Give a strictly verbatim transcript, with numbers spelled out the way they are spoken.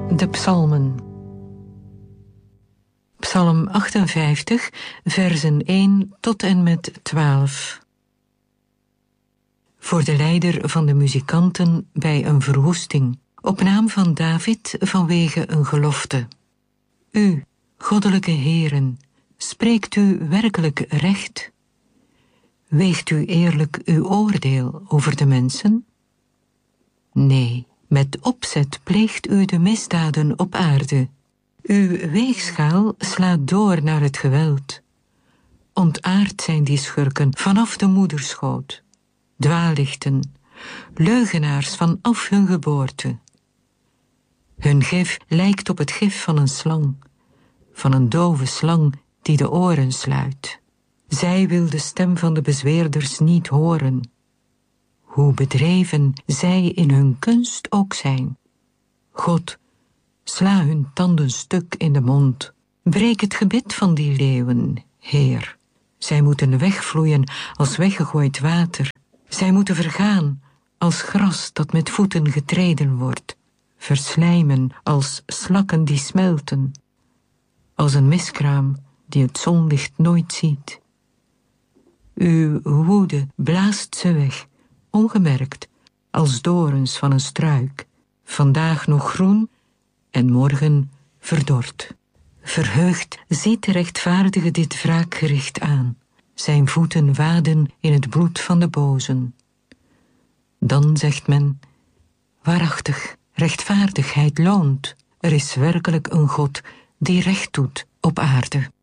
De psalmen. Psalm achtenvijftig, versen één tot en met twaalf. Voor de leider van de muzikanten bij een verwoesting, op naam van David vanwege een gelofte. U, goddelijke heren, spreekt u werkelijk recht? Weegt u eerlijk uw oordeel over de mensen? Nee, met opzet pleegt u de misdaden op aarde. Uw weegschaal slaat door naar het geweld. Ontaard zijn die schurken vanaf de moederschoot. Dwaallichten, leugenaars vanaf hun geboorte. Hun gif lijkt op het gif van een slang, van een dove slang die de oren sluit. Zij wil de stem van de bezweerders niet horen. Hoe bedreven zij in hun kunst ook zijn. God, sla hun tanden stuk in de mond. Breek het gebit van die leeuwen, Heer. Zij moeten wegvloeien als weggegooid water. Zij moeten vergaan als gras dat met voeten getreden wordt. Verslijmen als slakken die smelten. Als een miskraam die het zonlicht nooit ziet. Uw woede blaast ze weg, ongemerkt, als dorens van een struik. Vandaag nog groen en morgen verdord. Verheugd ziet de rechtvaardige dit wraakgericht aan. Zijn voeten waden in het bloed van de bozen. Dan zegt men, waarachtig, rechtvaardigheid loont. Er is werkelijk een God die recht doet op aarde.